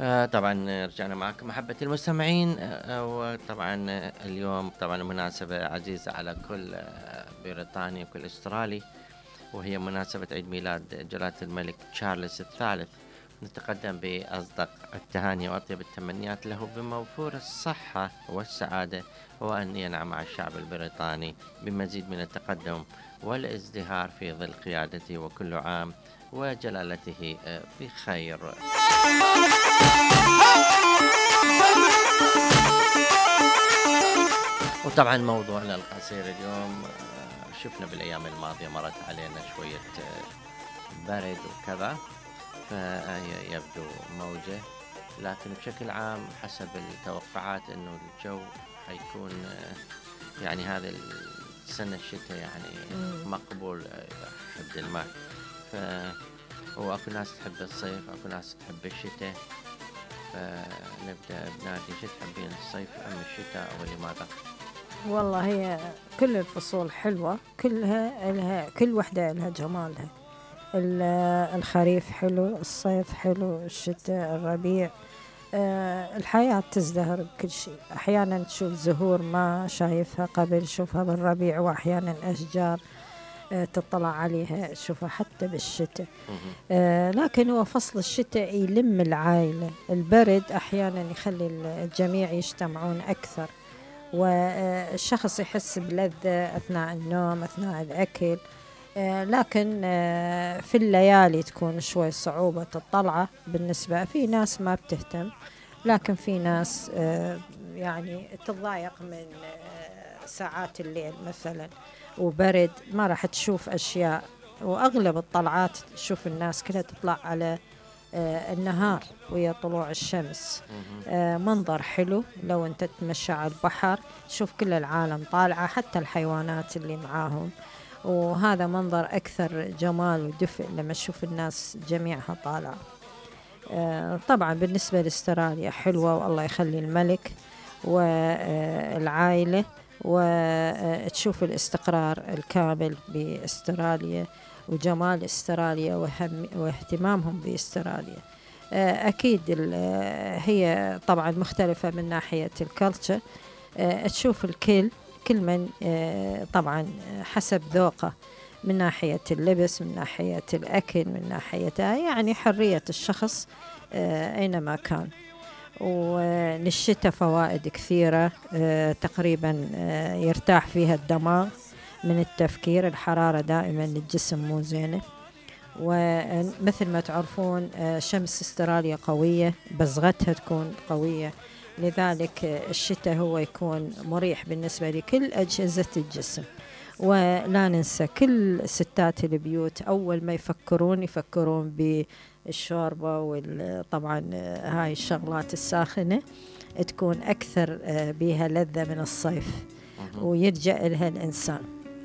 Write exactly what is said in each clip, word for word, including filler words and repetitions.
آه، طبعا رجعنا معكم محبة المستمعين. آه، وطبعا اليوم طبعا مناسبة عزيزة على كل آه، بريطاني وكل استرالي، وهي مناسبة عيد ميلاد جلالة الملك تشارلز الثالث. نتقدم بأصدق التهاني وأطيب التمنيات له بموفور الصحة والسعادة، وأن ينعم على الشعب البريطاني بمزيد من التقدم والازدهار في ظل قيادته، وكل عام وجلالته آه، بخير. وطبعا موضوعنا القصير اليوم، آه، شفنا بالأيام الماضية مرت علينا شوية آه، برد وكذا، فيبدو موجة، لكن بشكل عام حسب التوقعات انه الجو حيكون آه، يعني هذا السنة الشتاء يعني مم. مقبول آه، إلى حد ما. ف هو اكو ناس تحب الصيف، اكو ناس تحب الشتاء، فنبدأ بنادي، شو تحبين الصيف ام الشتاء او لماذا؟ والله هي كل الفصول حلوة، كلها لها، كل وحدة لها جمالها. ال- الخريف حلو، الصيف حلو، الشتاء، الربيع. آه، الحياة تزدهر بكل شيء. أحيانا تشوف زهور ما شايفها قبل، شوفها بالربيع، وأحيانا أشجار آه، تطلع عليها تشوفها حتى بالشتاء. مهم. آه، لكن هو فصل الشتاء يلم العائلة. البرد أحيانا يخلي الجميع يجتمعون أكثر، والشخص يحس بلذة أثناء النوم، أثناء الأكل. آه، لكن آه، في الليالي تكون شوي صعوبة الطلعة بالنسبة في ناس ما بتهتم، لكن في ناس آه، يعني تضايق من آه، ساعات الليل مثلا، وبرد ما راح تشوف أشياء. وأغلب الطلعات تشوف الناس كلها تطلع على آه، النهار ويا طلوع الشمس. مهم. آه، منظر حلو لو أنت تتمشى على البحر، تشوف كل العالم طالعة، حتى الحيوانات اللي معاهم، وهذا منظر أكثر جمال ودفء لما تشوف الناس جميعها طالعة. آه، طبعا بالنسبة لاستراليا حلوة، والله يخلي الملك والعائلة، وتشوف الاستقرار الكامل باستراليا، وجمال استراليا وهم واهتمامهم باستراليا. آه، أكيد ال- آه، هي طبعا مختلفة من ناحية الكالتشر. آه، تشوف الكل كل من آه، طبعا حسب ذوقه، من ناحية اللبس، من ناحية الأكل، من ناحية يعني حرية الشخص آه، أينما كان. وللشتاء فوائد كثيرة، آه، تقريبا آه، يرتاح فيها الدماغ من التفكير. الحرارة دائما للجسم مو زينة، ومثل ما تعرفون آه، شمس استراليا قوية، بزغتها تكون قوية، لذلك آه، الشتاء هو يكون مريح بالنسبة لكل أجهزة الجسم. ولا ننسى كل ستات البيوت أول ما يفكرون يفكرون بالشوربة، وطبعا هاي الشغلات الساخنة تكون أكثر آه، بها لذة من الصيف، مهم. ويلجأ لها الإنسان.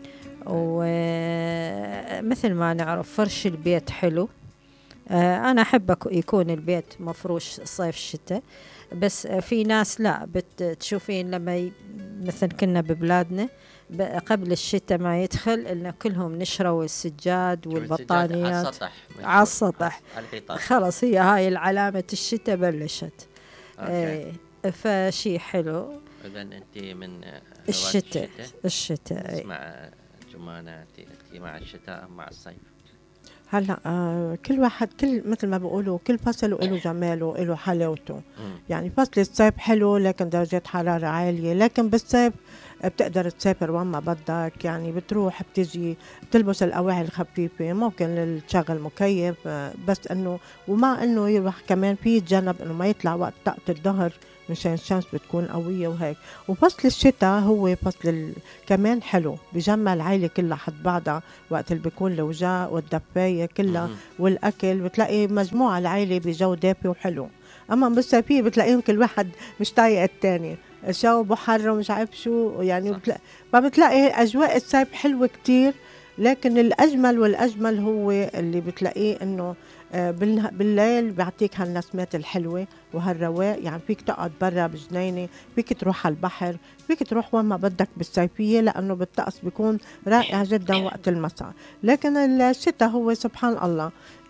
ومثل ما نعرف فرش البيت حلو. آه، أنا أحب أك- يكون البيت مفروش صيف شتاء، بس آه، في ناس لا بتشوفين لما ي... مثل كنا ببلادنا ب- قبل الشتاء ما يدخل إن كلهم نشروا السجاد شوف السجاد على والبطانيات السطح من على شوي، السطح. على الحيطان. خلاص هي هاي العلامة الشتاء بلشت. اوكي، آه، فشي حلو. اذا انت من آه، هواة الشتاء الشتاء. الشتاء اسمع جمانة، انت أنت مع الشتاء ام مع الصيف؟ هلا آه كل واحد، كل مثل ما بيقولوا كل فصل له جماله، له حلاوته. مم. يعني فصل الصيف حلو لكن درجات حرارة عالية، لكن بالصيف بتقدر تسافر وين ما بدك، يعني بتروح بتجي بتلبس القواعي الخفيفة، ممكن تشغل مكيف آه، بس انه ومع انه يروح كمان في يتجنب انه ما يطلع وقت طاقة الظهر مشان الشمس بتكون قوية وهيك. وفصل الشتاء هو فصل ال... كمان حلو، بجمع العائلة كلها حد بعضها وقت اللي بيكون الوجاء والدفاية كلها مهم. والأكل، بتلاقي مجموعة العائلة بجو دافي وحلو. أما بالصيفية بتلاقيهم كل واحد مش طايق التاني، شو بحر ومش عارف شو يعني، صح. بتلاقي فبتلاقي أجواء الصيف حلوة كتير. لكن الأجمل والأجمل هو اللي بتلاقيه إنه آه، بالنه- بالليل بيعطيك هالنسمات الحلوة وهالرواق، يعني فيك تقعد برا بجنينة، فيك تروح على البحر، فيك تروح وين ما بدك بالصيفية، لأنه بالطقس بيكون رائع جدا وقت المساء. لكن الشتاء هو سبحان الله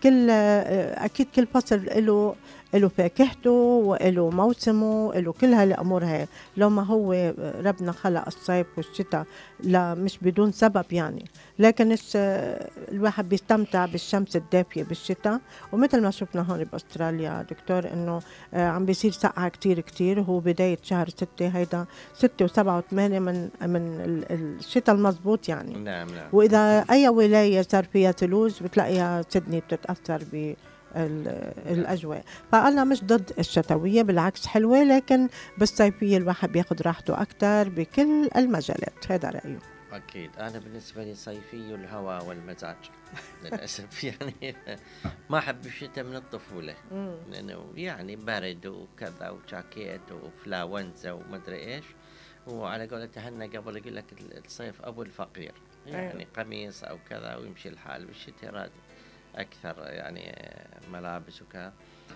كل آه، أكيد كل فصل له له فاكهته وله موسمه، له كل هالأمور هاي. لو ما هو ربنا خلق الصيف والشتاء لا مش بدون سبب يعني، لكن الواحد بيستمتع بالشمس الدافية بالشتاء. ومثل ما شفنا هون بأستراليا دكتور إنه عم بيصير سقعة كتير كتير، وهو بداية شهر ستة، هيدا ستة وسبعة وثمانية من من الشتاء المضبوط يعني. نعم نعم. وإذا أي ولاية صار فيها ثلوج بتلاقيها سيدني بتتأثر ب الأجواء. فأنا مش ضد الشتوية، بالعكس حلوة، لكن بالصيفية الواحد بياخد راحته أكتر بكل المجالات. هذا رأيي. أكيد. أنا بالنسبة لي صيفي الهواء والمزاج للأسف يعني ما أحب الشتاء من الطفولة، لأنه يعني برد وكذا وجاكيت وفلاونزا ومدري إيش، وعلى قولة هنا قبل يقول لك الصيف أبو الفقير، يعني قميص أو كذا ويمشي الحال. بالشتاء راد أكثر يعني ملابس وكذا.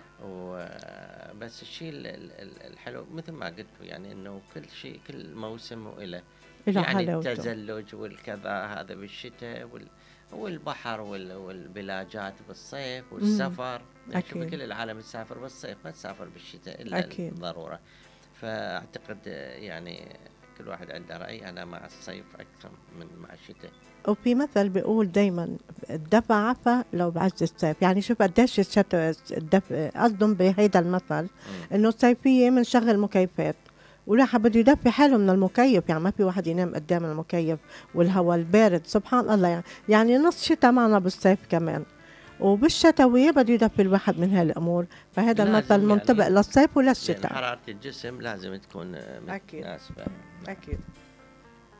وبس الشيء الحلو مثل ما قلت يعني إنه كل شيء كل موسم وإله يعني التزلج والكذا هذا بالشتاء، والبحر والبلاجات بالصيف والسفر. يعني شوف كل العالم تسافر بالصيف ما تسافر بالشتاء إلا أكيد. الضرورة. فأعتقد يعني كل واحد عنده رأي. أنا مع الصيف أكثر من مع الشتاء. وفي مثل بيقول دايما الدفع عفا لو بعز الصيف. يعني شوف قديش الشتاء الدفع، أصدم بهيدا المثل إنه الصيفية منشغل مكيفات ولا بده يدفي حاله من المكيف. يعني ما في واحد ينام قدام المكيف والهواء البارد سبحان الله. يعني يعني نص شتاء معنا بالصيف كمان، وبالشتوية بده يدفي الواحد من هالأمور. فهذا المثل منطبق يعني للصيف وللشتاء. حرارة الجسم لازم تكون مناسبة. أكيد أكيد.